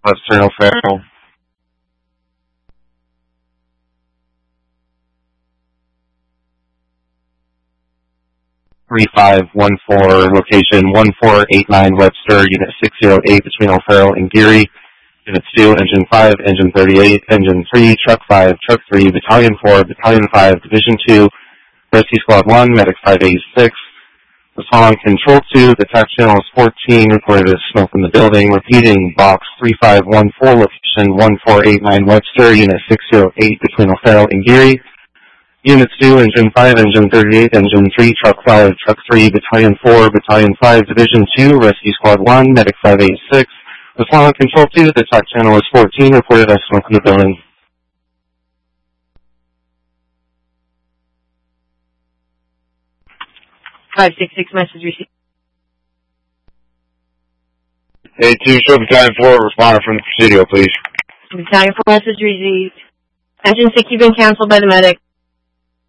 Western O'Farrell. 3514, location 1489 Webster, Unit 608 between O'Farrell and Geary. Units 2, Engine 5, Engine 38, Engine 3, Truck 5, Truck 3, Battalion 4, Battalion 5, Division 2, Rescue Squad 1, Medic 586. Respond on Control 2, the attack channel is 14, reported as smoke in the building. Repeating, Box 3514, location 1489 Webster, Unit 608 between O'Farrell and Geary. Units 2, Engine 5, Engine 38, Engine 3, Truck 5, Truck 3, Battalion 4, Battalion 5, Division 2, Rescue Squad 1, Medic 586. Respond on Control 2, the attack channel is 14, reported as smoke in the building. .566 message received. 82, show Battalion 4, responder from the Presidio, please. Battalion 4 message received. Engine 6, you've been canceled by the medic.